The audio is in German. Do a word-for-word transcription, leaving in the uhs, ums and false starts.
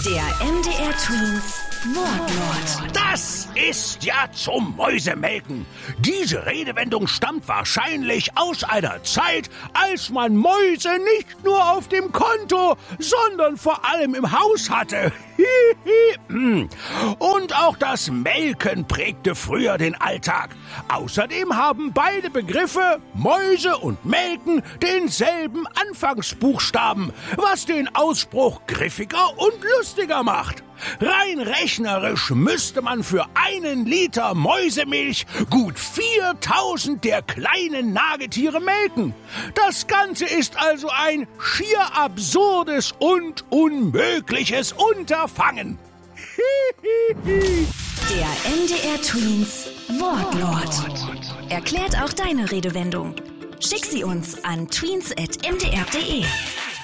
Der M D R Twins Wortlaut. Das ist ja zum Mäusemelken. Diese Redewendung stammt wahrscheinlich aus einer Zeit, als man Mäuse nicht nur auf dem Konto, sondern vor allem im Haus hatte. Und auch das Melken prägte früher den Alltag. Außerdem haben beide Begriffe, Mäuse und Melken, denselben Anfangsbuchstaben, was den Ausspruch griffiger und lustiger macht. Rein rechnerisch müsste man für einen Liter Mäusemilch gut viertausend der kleinen Nagetiere melken. Das Ganze ist also ein schier absurdes und unmögliches Unterfangen. Der M D R Twins Wortlaut. Erklärt auch deine Redewendung. Schick sie uns an tweens at m d r punkt d e.